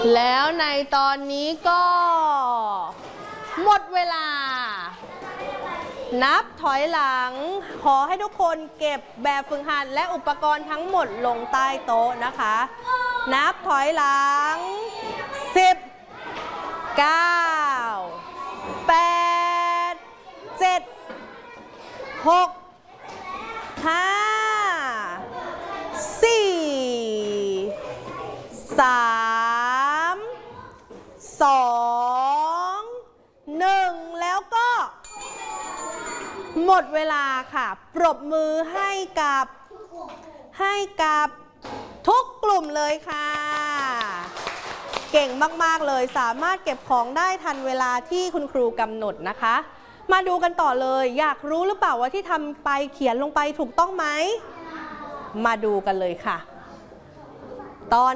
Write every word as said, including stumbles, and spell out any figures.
แล้วในตอนนี้ก็หมดเวลานับถอยหลังขอให้ทุกคนเก็บแบบฝึกหัดและอุปกรณ์ทั้งหมดลงใต้โต๊ะนะคะนับถอยหลังสิบ เก้า แปด เจ็ด หก ห้า สี่ สาม สอง หนึ่งแล้วก็หมดเวลาค่ะปรบมือให้กับให้กับทุกกลุ่มเลยค่ะเก่งมากๆเลยสามารถเก็บของได้ทันเวลาที่คุณครูกำหนดนะคะมาดูกันต่อเลยอยากรู้หรือเปล่าว่าที่ทำไปเขียนลงไปถูกต้องไหมมาดูกันเลยค่ะตอน